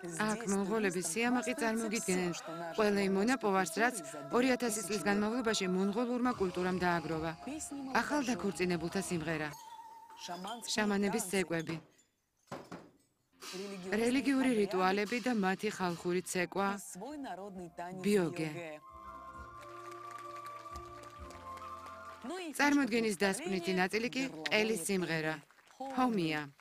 აქ მონღოლების სიამაყი წარმოგიდგენენ ყველა იმ მონაპოვარს, რაც 2000 წლის განმავლობაში მონღოლურმა კულტურამ დააგროვა. ახალ დაქორწინებულთა სიმღერა, შამანების ცეკვები, რელიგიური რიტუალები და მათი ხალხური ცეკვა ბიოგე. წარმოდგენის დასკვნითი ნაწილი კი ყელის სიმღერა ჰომია.